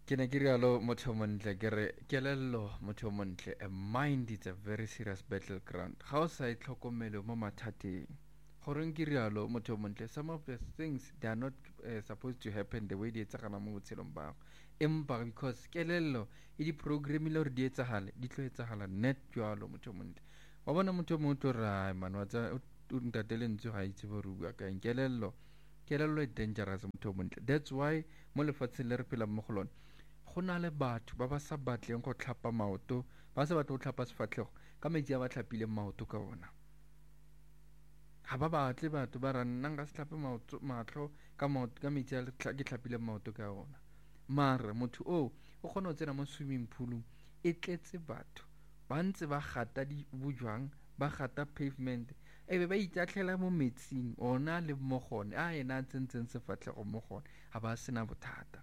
ke ne ke rialo motho montle ke re kelello motho montle, a mind is a very serious battleground ga o sa e tlhokomele mo mathateng. Goreng ke rialo motho montle, some of the things they are not supposed to happen the way di etsagala mo botshelong bago, empa because kelello e di programmile gore di etsagale di tlo etsagala net jalo motho montle. Wa bona motho mongwe tlo ra man wa tsa ntate lentswe ga itse gore o bua kaeng. Kelello e dangerous motho montle. That's why mo lefatsheng le re phelang mo go lone go na le batho ba ba sa batleng go tlhapa maoto, ba sa batle go tlhapa sefatlhego ka metsi a ba tlhapileng maoto ka ona. Ga ba batle batho ba ra nna nka se tlhape matlho ka metsi a ke tlhapileng maoto ka ona. Mara motho o kgona go tsena mo swimming poolong e tletse batho ba ntse ba gata bojwang, ba gata pavement, ebe ba itatlhela mo metsing ona le mo gone a ena a tsentseng sefatlhego mo gone ga ba sena bothata.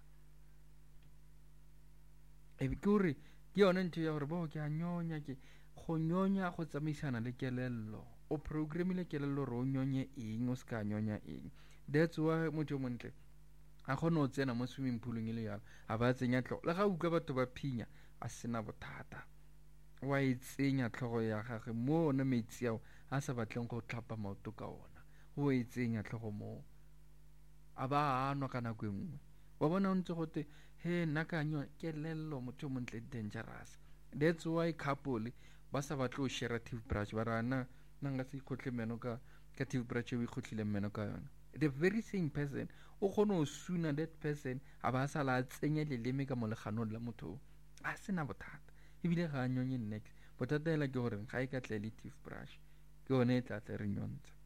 Ebe ke gore ke yone ntho ya gore bo ke a nyonya, ke go nyonya go tsamaisana le kelello. O programmile kelello gore o nyonye eng, o se ka nyonya eng. That's why motho montle a kgone go tsena mo swimming poolong e le yalo a ba tsenya tlhogo, le ga utlwa batho ba phinya a sena bothata, wa e tsenya tlhogo ya gage mo one metsi ao a sa batleng go tlhapa maoto ka ona, o e tsenya tlhogo moo a ba anwa ka nako e nngwe. Wa bona o ntse gote he nna ka nyo kelello motho montle dangerous. That's why couple ba sa batle go share toothbrush ba rana nanga se ikhotle meno ka toothbrush e ikhotlile meno ka yona. The very same person o kgone go suna that person a ba sa la tsenya leleme ka moleganong la motho a sena bothata, ebile ga a nyonye next. Bothata ela ke gore ga e ka tle le toothbrush ke yone e tla tle re nyontsha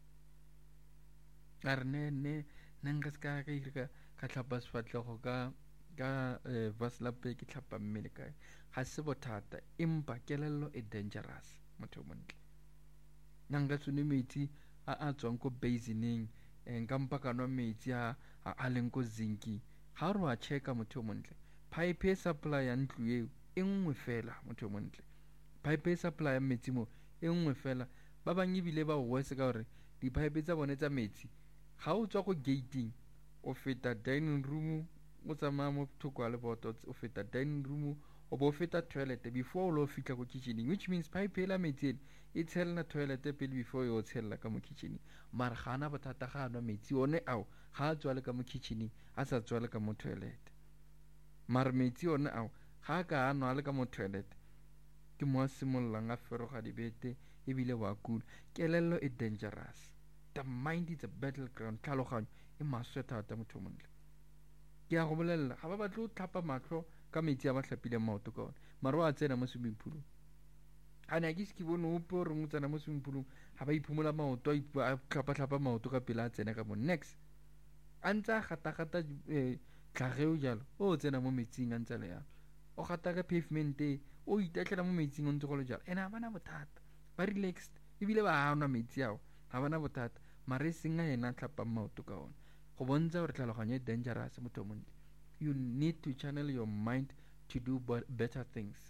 a re ne nka se ka tlhapa sefatlhego ka vaslape ke tlhapa mmele kae, ga se bothata, empa kelello e dangerous motho montle. Nka tsone metsi a tswang ko basineng, nka mpa ka nwa metsi a leng ko zinki. Ga re wa checka motho montle, pipe e supply ya ntlo eo e nngwe fela motho montle, pipe e supply ya metsi mo e nngwe fela. Ba bang ebile ba wese ka gore dipipe tsa bone tsa metsi ga o tswa go gating o feta dining room, o tsamaya mo thoko ya leboto, o feta dining room, o bo feta toilet before o lo fitla ko kitcheneng, which means pipe la metsi e tshelela toilet pele before yo tshelela ka mo kitcheneng. Mara ga ana bothata ga anwa metsi one ao ga a tswale ka mo kitcheneng a sa tswale ka mo toilet. Mara metsi one ao ga a ka anwa le ka mo toilet ke mo a simololang a feroga dibete ebile wa kula. Kelello e dangerous. The mind is a battleground. Tlhaloganyo e maswe thata motho montle. Ke a go bolelela ga ba batle go tlhapa matlho ka metsi a ba tlhapileng maoto ka one, mara wa tsena mo swimming poolong a ne a ke se ke bone ope o reng o tsena mo swimming poolong ga ba iphumola maoto a tlhapa maoto ka pele a tsena ka mo next a ntse a gata-gata tlhageo jalo o tsena mo metsing a ntse a le yalo, o gata ka pavement o itatlela mo metsing o ntse go le jalo, ene ga bana bothata, ba relaxed ebile ba anwa metsi ao ga bana bothata. Mara e seng a ena a tlhapang maoto ka one, go bontsha gore tlhaloganyo e dangerous motho montle. You need to channel your mind to do better things.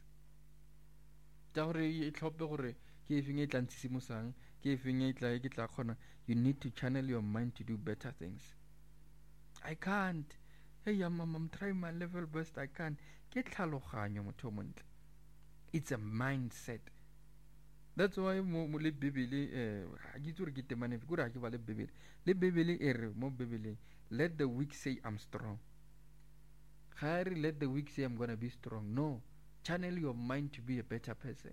Tsa gore e tlhophe gore ke efeng e tla ntshisimosang, ke efeng e ke tla kgona. You need to channel your mind to do better things. I can't, hey I'm trying my level best, I can't. Ke tlhaloganyo motho montle, it's a mindset. That's why mo le bibele ga ke itse gore ke temane gore ga ke ba le bibele e re mo bibeleng let the weak say I'm strong. Ga re let the weak say I'm gonna be strong, no, channel your mind to be a better person.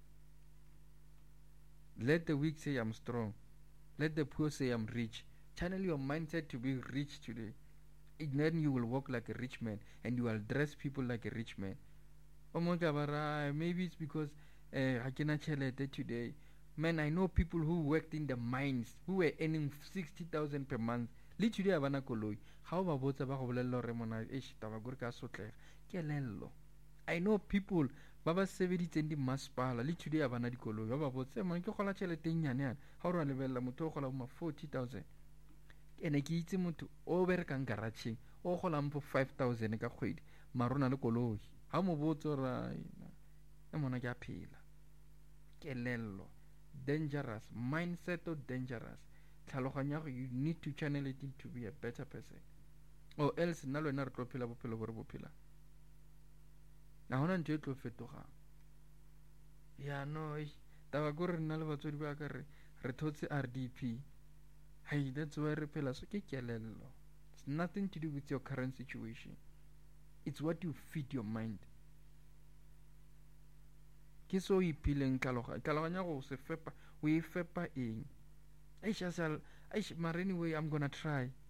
Let the weak say I'm strong, let the poor say I'm rich. Channel your mindset to be rich today, and then you will walk like a rich man and you will dress people like a rich man. Maybe it's because I cannot chelete today. Man, I know people who worked in the mines who were earning 60,000 per month. Le today abana koloi. How ba botsa ba go bolella re mona e taba gore ka sotlega. Kelello. I know people ba ba sebeditseng di masepala le today abana dikoloi. Ba ba botsa mona ke gola chelete nyane yana. Ha o re lebella motho o gola mo 40,000. Ene ke itse motho o berekang garageng o gola mo 5,000 ka kgwedi. Marona le koloi. Ha mo botsa ra e mona ke a phela. Kelello dangerous, mindset dangerous. Tlhaloganyo you need to channel it to be a better person, or else nna le wena re tlo phela bophelo bo re bophela ga gona ntho e tlo fetogang. Ya no taba ko re nna le batswadi ba ka re thotse RDP. Hey, that's why re phela so ke kelello. It's nothing to do with your current situation. It's what you feed your mind. Ke so iphileng tlhaloganya go se fepa o e fepa eng. Mara anyway, I'm gonna try.